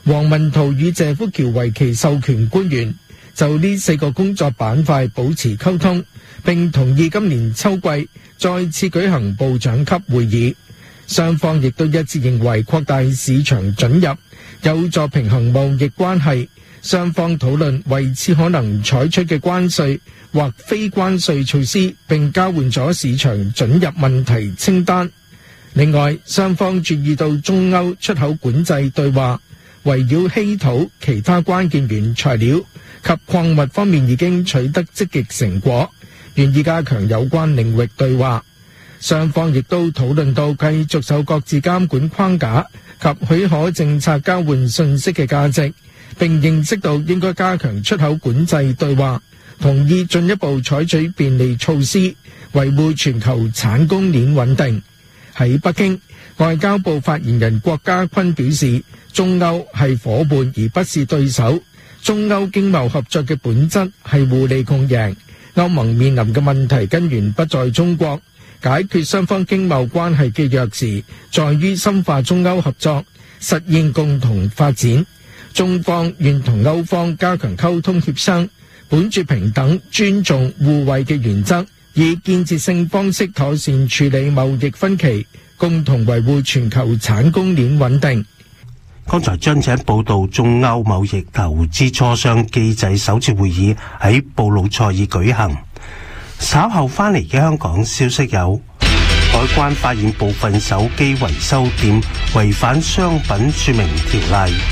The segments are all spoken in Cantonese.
黃文濤與謝福橋為其授權官員，就呢4個工作板塊保持溝通，並同意今年秋季再次舉行部長級會議。雙方亦都一致認為擴大市場准入有助平衡貿易關係。雙方討論為此可能採取嘅關稅或非關稅措施，並交換咗市場准入問題清單。另外，雙方注意到中歐出口管制對話圍繞稀土、其他關鍵原材料及礦物方面已經取得積極成果，願意加強有關領域對話。雙方亦都討論到繼續受各自監管框架及許可政策交換信息嘅價值，並認識到應該加強出口管制對話，同意進一步採取便利措施，維護全球產供鏈穩定。喺北京，外交部發言人郭家坤表示，中歐係夥伴而不是對手，中歐經貿合作嘅本質係互利共贏。歐盟面臨嘅問題根源不在中國，解決雙方經貿關係嘅鑰匙在於深化中歐合作，實現共同發展。中方願同歐方加強溝通協商，本着平等、尊重、互惠嘅原則，以建設性方式妥善處理貿易分歧，共同維護全球產供鏈穩定。 剛才張姐報道，中歐貿易投資磋商機制首次會議喺布魯塞爾舉行。稍後翻嚟嘅香港消息有：海關發現部分手機維修店違反商品說明條例。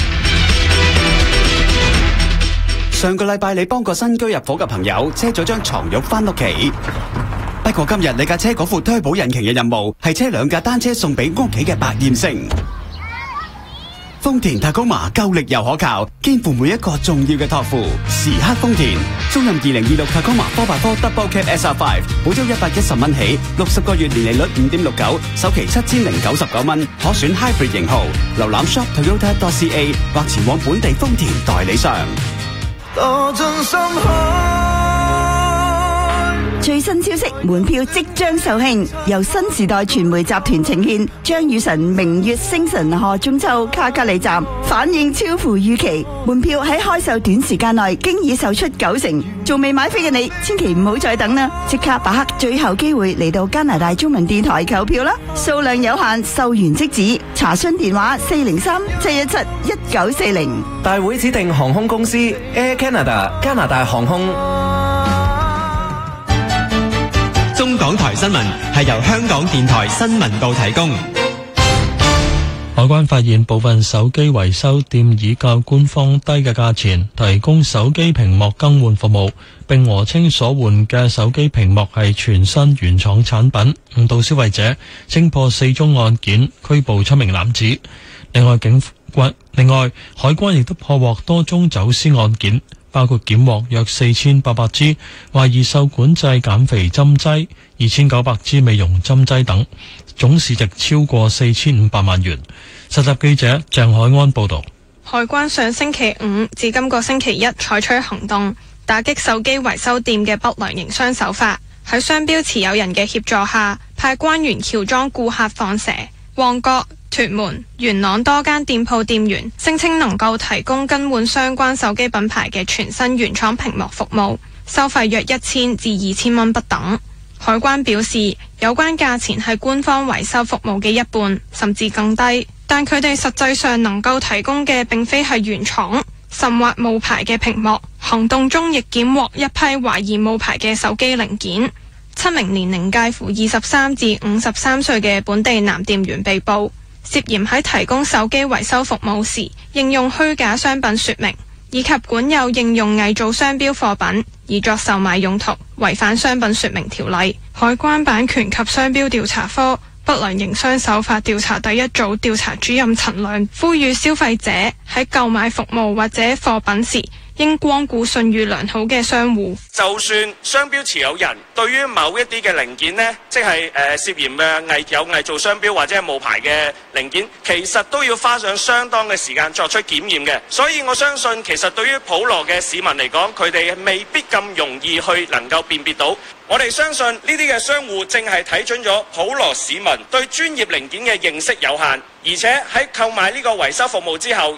上個禮拜你幫個新居入伙嘅朋友車咗張床褥翻屋企，不過今日你架車嗰副推保引擎嘅任務係車2架單車送俾屋企嘅百厭星。豐田塔高馬夠力又可靠，肩負每一個重要嘅託付。時刻豐田，租任2026塔高馬 4x4 Double Cab SR5，每周110蚊起，60個月年利率5.69%，首期7099蚊，可選 Hybrid 型號。瀏覽 shop Toyota.ca 或前往本地豐田代理商。 多盡心海。 最新消息，門票即將售罄，由新時代傳媒集團呈獻張雨晨明月星辰賀中秋卡卡里站，反應超乎預期，門票喺開售短時間內經已售出90%，仲未買飛嘅你千祈唔好再等啦，即刻把握最後機會嚟到加拿大中文電台購票啦，數量有限，售完即止，查詢電話403-717-1940。 大會指定航空公司 Air Canada 加拿大航空。 中港台新聞係由香港電台新聞部提供。 海關發現部分手機維修店以較官方低嘅價錢提供手機屏幕更換服務，並訛稱所換嘅手機屏幕係全新原廠產品，誤導消費者，偵破4宗案件，拘捕7名男子。另外，海關亦都破獲多宗走私案件，包括檢獲約4800支懷疑受管制減肥針劑、2900支美容針劑等，總市值超過4500萬元。實習記者鄭海安報道。 海關上星期五至今個星期一採取行動，打擊手機維修店嘅不良營商手法，喺商標持有人嘅協助下，派關員喬裝顧客放蛇。旺角、屯門、元朗多間店鋪店員聲稱能夠提供更換相關手機品牌嘅全新原廠屏幕服務，收費約1000至2000蚊不等。海關表示，有關價錢係官方維修服務嘅一半，甚至更低，但佢哋實際上能夠提供嘅並非係原廠，甚或冒牌嘅屏幕。行動中亦檢獲一批懷疑冒牌嘅手機零件。7名年齡介乎23至53歲嘅本地男店員被捕，涉嫌喺提供手機維修服務時應用虛假商品說明，以及管有應用偽造商標貨品以作售賣用途，違反商品說明條例。海關版權及商標調查科不良營商手法調查第1組調查主任陳亮呼籲消費者喺購買服務或者貨品時，應光顧信譽良好嘅商戶。 就算商標持有人對於某一啲嘅零件呢，即係涉嫌嘅有偽造商標或者係冒牌嘅零件，其實都要花上相當嘅時間作出檢驗嘅。所以我相信，其實對於普羅嘅市民嚟講，佢哋未必咁容易去能夠辨別到。我哋相信呢啲嘅商戶正係睇準咗普羅市民對專業零件嘅認識有限，而且喺購買呢個維修服務之後，